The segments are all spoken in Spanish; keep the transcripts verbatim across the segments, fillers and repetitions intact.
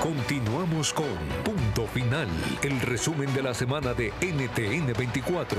Continuamos con Punto Final, el resumen de la semana de N T N veinticuatro.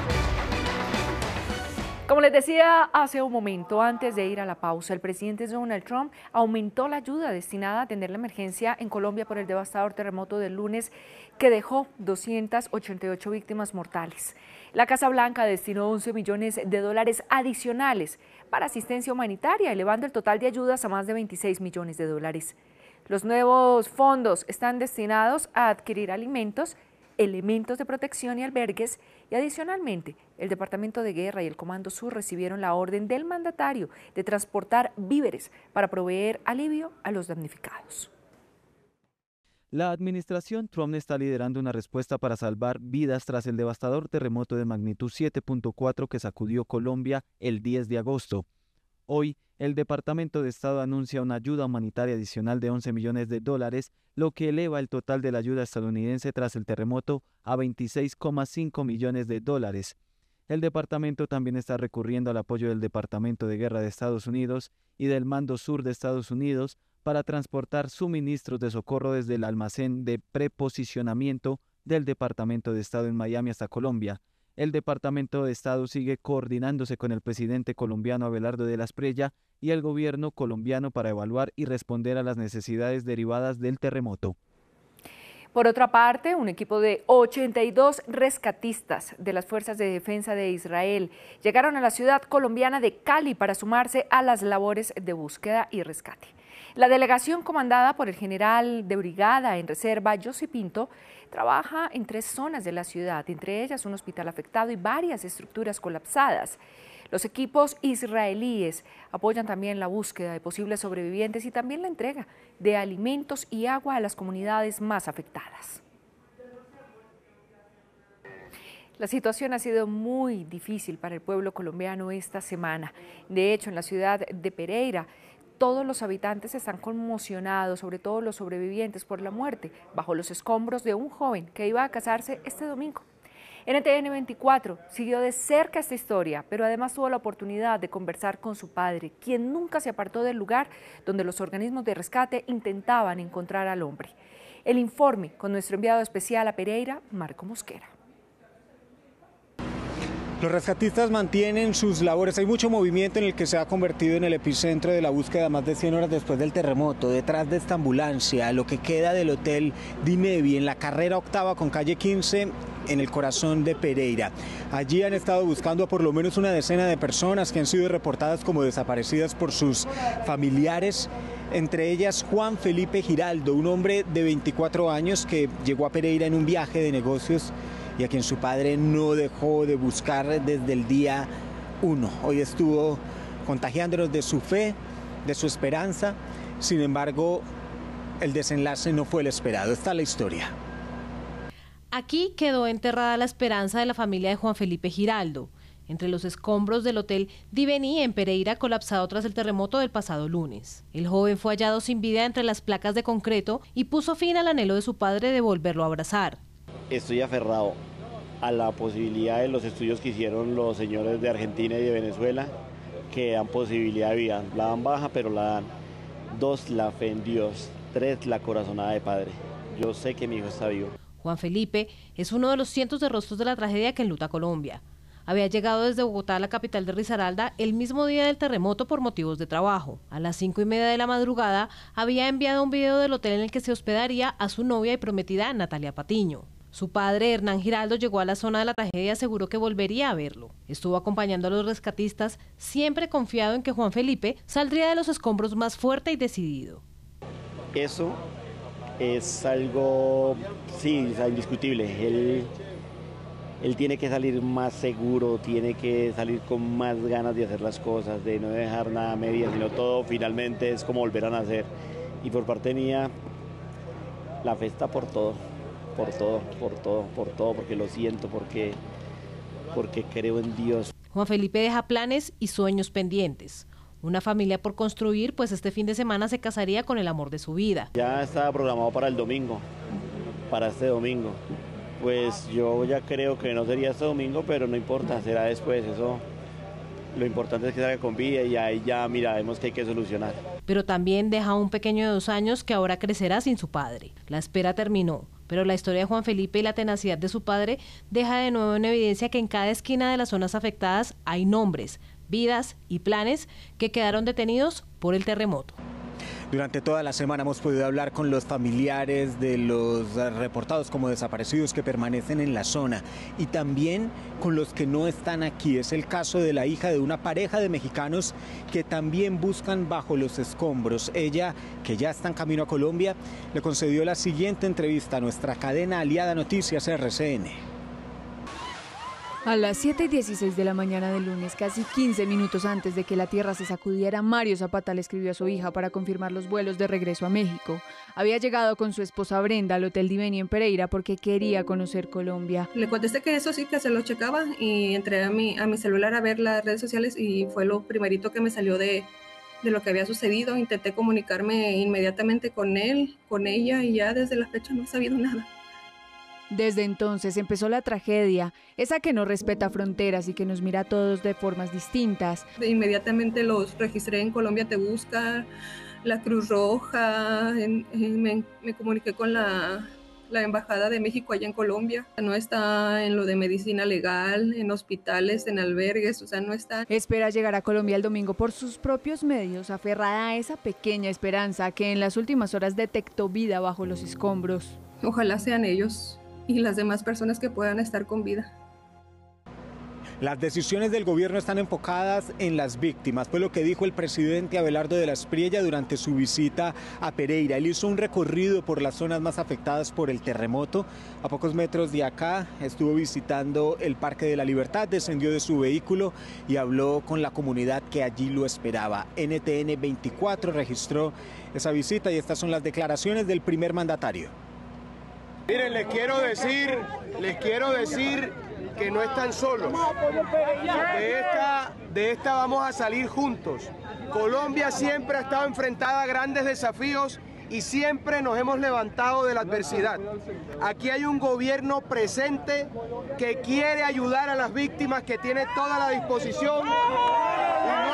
Como les decía hace un momento, antes de ir a la pausa, el presidente Donald Trump aumentó la ayuda destinada a atender la emergencia en Colombia por el devastador terremoto del lunes que dejó doscientas ochenta y ocho víctimas mortales. La Casa Blanca destinó once millones de dólares adicionales para asistencia humanitaria, elevando el total de ayudas a más de veintiséis millones de dólares. Los nuevos fondos están destinados a adquirir alimentos, elementos de protección y albergues, y adicionalmente el Departamento de Guerra y el Comando Sur recibieron la orden del mandatario de transportar víveres para proveer alivio a los damnificados. La administración Trump está liderando una respuesta para salvar vidas tras el devastador terremoto de magnitud siete punto cuatro que sacudió Colombia el diez de agosto. Hoy, el Departamento de Estado anuncia una ayuda humanitaria adicional de once millones de dólares, lo que eleva el total de la ayuda estadounidense tras el terremoto a veintiséis coma cinco millones de dólares. El departamento también está recurriendo al apoyo del Departamento de Guerra de Estados Unidos y del Mando Sur de Estados Unidos para transportar suministros de socorro desde el almacén de preposicionamiento del Departamento de Estado en Miami hasta Colombia. El Departamento de Estado sigue coordinándose con el presidente colombiano Abelardo de la Espriella y el gobierno colombiano para evaluar y responder a las necesidades derivadas del terremoto. Por otra parte, un equipo de ochenta y dos rescatistas de las Fuerzas de Defensa de Israel llegaron a la ciudad colombiana de Cali para sumarse a las labores de búsqueda y rescate. La delegación, comandada por el general de brigada en reserva, José Pinto, trabaja en tres zonas de la ciudad, entre ellas un hospital afectado y varias estructuras colapsadas. Los equipos israelíes apoyan también la búsqueda de posibles sobrevivientes y también la entrega de alimentos y agua a las comunidades más afectadas. La situación ha sido muy difícil para el pueblo colombiano esta semana. De hecho, en la ciudad de Pereira, todos los habitantes están conmocionados, sobre todo los sobrevivientes, por la muerte bajo los escombros de un joven que iba a casarse este domingo. N T N veinticuatro siguió de cerca esta historia, pero además tuvo la oportunidad de conversar con su padre, quien nunca se apartó del lugar donde los organismos de rescate intentaban encontrar al hombre. El informe con nuestro enviado especial a Pereira, Marco Mosquera. Los rescatistas mantienen sus labores. Hay mucho movimiento en el que se ha convertido en el epicentro de la búsqueda más de cien horas después del terremoto. Detrás de esta ambulancia, lo que queda del Hotel Dinevi en la carrera octava con calle quince, en el corazón de Pereira. Allí han estado buscando a por lo menos una decena de personas que han sido reportadas como desaparecidas por sus familiares. Entre ellas Juan Felipe Giraldo, un hombre de veinticuatro años que llegó a Pereira en un viaje de negocios y a quien su padre no dejó de buscar desde el día uno. Hoy estuvo contagiándonos de su fe, de su esperanza. Sin embargo, el desenlace no fue el esperado. Esta es la historia. Aquí quedó enterrada la esperanza de la familia de Juan Felipe Giraldo, entre los escombros del Hotel Diveni en Pereira, colapsado tras el terremoto del pasado lunes. El joven fue hallado sin vida entre las placas de concreto y puso fin al anhelo de su padre de volverlo a abrazar. Estoy aferrado a la posibilidad de los estudios que hicieron los señores de Argentina y de Venezuela, que dan posibilidad de vida. La dan baja, pero la dan. Dos, la fe en Dios. Tres, la corazonada de padre. Yo sé que mi hijo está vivo. Juan Felipe es uno de los cientos de rostros de la tragedia que enluta Colombia. Había llegado desde Bogotá a la capital de Risaralda el mismo día del terremoto por motivos de trabajo. A las cinco y media de la madrugada había enviado un video del hotel en el que se hospedaría a su novia y prometida Natalia Patiño. Su padre, Hernán Giraldo, llegó a la zona de la tragedia y aseguró que volvería a verlo. Estuvo acompañando a los rescatistas, siempre confiado en que Juan Felipe saldría de los escombros más fuerte y decidido. Eso es algo, sí, es indiscutible. Él, él tiene que salir más seguro, tiene que salir con más ganas de hacer las cosas, de no dejar nada a medias, sino todo finalmente es como volver a nacer. Y por parte mía, la fe está por todo. Por todo, por todo, por todo, porque lo siento, porque, porque creo en Dios. Juan Felipe deja planes y sueños pendientes. Una familia por construir, pues este fin de semana se casaría con el amor de su vida. Ya estaba programado para el domingo, para este domingo. Pues yo ya creo que no sería este domingo, pero no importa, será después. Eso, lo importante es que salga con vida y ahí ya miraremos qué hay que solucionar. pero también deja a un pequeño de dos años que ahora crecerá sin su padre. La espera terminó, pero la historia de Juan Felipe y la tenacidad de su padre deja de nuevo en evidencia que en cada esquina de las zonas afectadas hay nombres, vidas y planes que quedaron detenidos por el terremoto. Durante toda la semana hemos podido hablar con los familiares de los reportados como desaparecidos que permanecen en la zona y también con los que no están aquí. Es el caso de la hija de una pareja de mexicanos que también buscan bajo los escombros. Ella, que ya está en camino a Colombia, le concedió la siguiente entrevista a nuestra cadena aliada Noticias R C N. A las siete y dieciséis de la mañana del lunes, casi quince minutos antes de que la tierra se sacudiera, Mario Zapata le escribió a su hija para confirmar los vuelos de regreso a México. Había llegado con su esposa Brenda al Hotel Diveni en Pereira porque quería conocer Colombia. Le contesté que eso sí, que se lo checaba y entré a mi, a mi celular a ver las redes sociales y fue lo primerito que me salió de, de lo que había sucedido. Intenté comunicarme inmediatamente con él, con ella y ya desde la fecha no he sabido nada. Desde entonces empezó la tragedia, esa que no respeta fronteras y que nos mira a todos de formas distintas. De inmediatamente los registré en Colombia Te Busca, la Cruz Roja, en, en, me, me comuniqué con la, la Embajada de México allá en Colombia. No está en lo de medicina legal, en hospitales, en albergues, o sea, no está. Espera llegar a Colombia el domingo por sus propios medios, aferrada a esa pequeña esperanza que en las últimas horas detectó vida bajo los escombros. Ojalá sean ellos y las demás personas que puedan estar con vida. Las decisiones del gobierno están enfocadas en las víctimas, fue lo que dijo el presidente Abelardo de la Espriella durante su visita a Pereira. Él hizo un recorrido por las zonas más afectadas por el terremoto. A pocos metros de acá estuvo visitando el Parque de la Libertad, descendió de su vehículo y habló con la comunidad que allí lo esperaba. N T N veinticuatro registró esa visita y estas son las declaraciones del primer mandatario. Miren, les quiero decir, les quiero decir que no están solos. De esta, de esta vamos a salir juntos. Colombia siempre ha estado enfrentada a grandes desafíos y siempre nos hemos levantado de la adversidad. Aquí hay un gobierno presente que quiere ayudar a las víctimas, que tiene toda la disposición. Y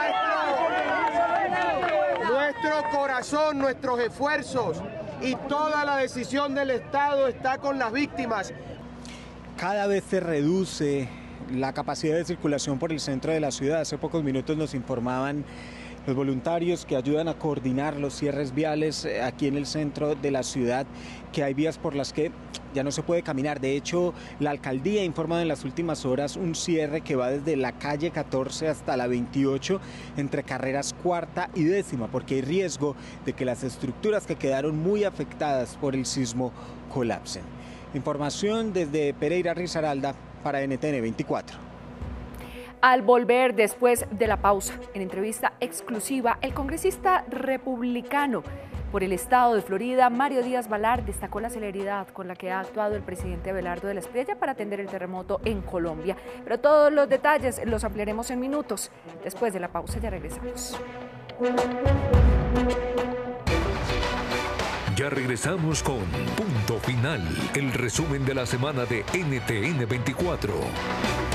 nuestro, nuestro corazón, nuestros esfuerzos y toda la decisión del Estado está con las víctimas. Cada vez se reduce la capacidad de circulación por el centro de la ciudad. Hace pocos minutos nos informaban los voluntarios que ayudan a coordinar los cierres viales aquí en el centro de la ciudad, que hay vías por las que ya no se puede caminar. De hecho, la alcaldía ha informado en las últimas horas un cierre que va desde la calle catorce hasta la veintiocho, entre carreras cuarta y décima, porque hay riesgo de que las estructuras que quedaron muy afectadas por el sismo colapsen. Información desde Pereira, Risaralda, para N T N veinticuatro. Al volver después de la pausa, en entrevista exclusiva, el congresista republicano por el estado de Florida, Mario Díaz-Balart, destacó la celeridad con la que ha actuado el presidente Abelardo de la Espriella para atender el terremoto en Colombia. Pero todos los detalles los ampliaremos en minutos. Después de la pausa ya regresamos. Ya regresamos con Punto Final, el resumen de la semana de N T N veinticuatro.